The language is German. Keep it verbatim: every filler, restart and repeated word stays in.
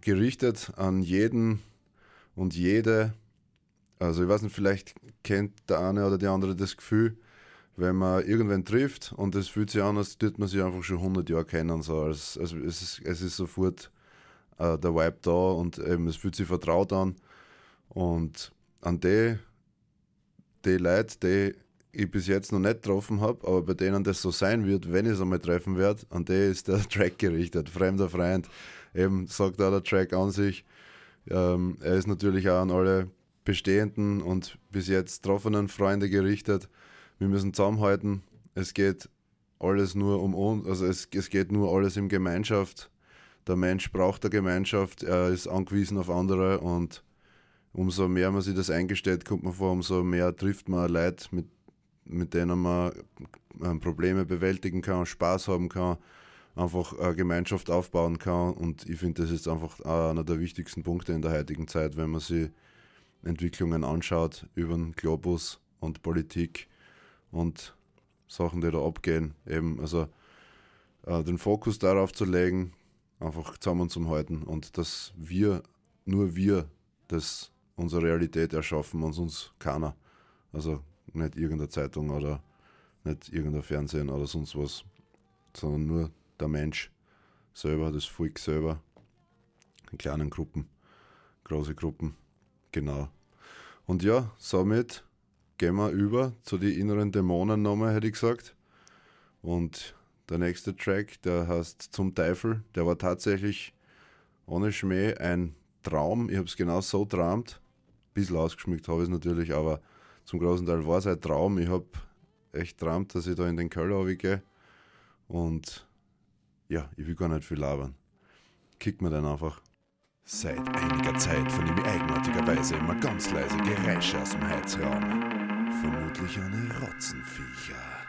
gerichtet an jeden und jede. Also ich weiß nicht, vielleicht kennt der eine oder die andere das Gefühl, wenn man irgendwen trifft und es fühlt sich an, als würde man sich einfach schon hundert Jahre kennen. So. Also, also es, ist, es ist sofort äh, der Vibe da und eben, es fühlt sich vertraut an. Und an die, die Leute, die ich bis jetzt noch nicht getroffen habe, aber bei denen das so sein wird, wenn ich es einmal treffen werde, an die ist der Track gerichtet. Fremder Freund, eben sagt auch der Track an sich. Ähm, er ist natürlich auch an alle bestehenden und bis jetzt getroffenen Freunde gerichtet. Wir müssen zusammenhalten. Es geht alles nur um uns, also es, es geht nur alles in Gemeinschaft. Der Mensch braucht eine Gemeinschaft, er ist angewiesen auf andere und umso mehr man sich das eingesteht, kommt man vor, umso mehr trifft man Leute, mit, mit denen man Probleme bewältigen kann, Spaß haben kann, einfach eine Gemeinschaft aufbauen kann. Und ich finde, das ist einfach einer der wichtigsten Punkte in der heutigen Zeit, wenn man sich Entwicklungen anschaut über den Globus und Politik und Sachen, die da abgehen. Eben, also äh, den Fokus darauf zu legen, einfach zusammenzuhalten und dass wir, nur wir, das unsere Realität erschaffen und uns keiner. Also nicht irgendeine Zeitung oder nicht irgendein Fernsehen oder sonst was, sondern nur der Mensch selber, das Volk selber, in kleinen Gruppen, große Gruppen, genau. Und ja, somit gehen wir über zu den inneren Dämonen nochmal, hätte ich gesagt. Und der nächste Track, der heißt Zum Teufel, der war tatsächlich ohne Schmäh ein Traum. Ich habe es genau so geträumt. Ein bisschen ausgeschmückt habe ich es natürlich, aber zum großen Teil war es ein Traum. Ich habe echt geträumt, dass ich da in den Keller runtergehe. Und ja, ich will gar nicht viel labern. Kick mir dann einfach. Seit einiger Zeit vernehme ich eigenartigerweise immer ganz leise Geräusche aus dem Heizraum. Vermutlich eine Rotzenviecher.